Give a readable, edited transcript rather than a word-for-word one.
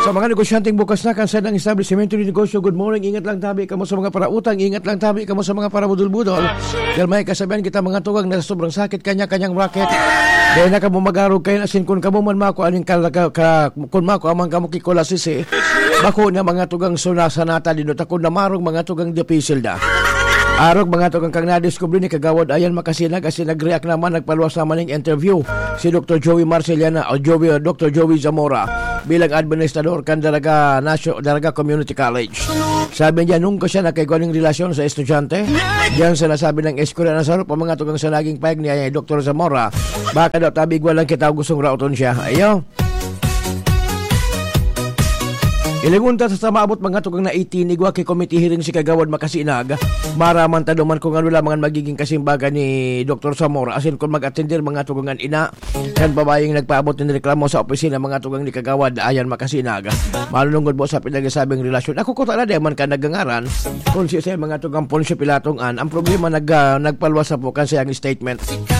Sa mga negosyanteng bukas na kansa ng establishmento ni negosyo, good morning. Ingat lang tabi kamo sa mga parautang, ingat lang tabi kamo sa mga parabudol-budol. Dahil may kasabihan kita mga tugang na sobrang sakit kanya-kanyang racket. Dahil na kamo magarog kayo asin kung kamo man mako aning kung mako amang kamo kikolasis bako na mga tugang sunasa nata dino takon na marong mga tugang depisil da. Arog mga tugang kang nadiskubre ni kagawad ayan makasinag kasi nag-react naman, nagpaluwas naman ng interview si Dr. Joey Marceliana o Dr. Joey Zamora bilang administrador kan Dalaga Community College. Sabi niya nung ko siya nakikwaning relasyon sa estudyante, diyan sa nasabi ng eskwela na sarap ang mga tugang sa naging payag niya Dr. Zamora. Baka daw tabigwa lang kita gustong rauton siya. Ayaw. Ilingunta sa maabot mga tugang na 18 igwa kay committee hearing si kagawad makasinag maraman taduman kung ano lamang magiging kasimbagan ni Dr. Zamora asin kung mag-attendir mga tugangan ina kan babayeng nagpaabot ng reklamo sa opisina mga tugang ni kagawad ayan makasinag malulungkod mo sa pinagsabing relasyon. Ako ko tala man ka nagangaran kung siya mga tugang Poncio Pilatong ang problema nagpalwas sa po kasi ang statement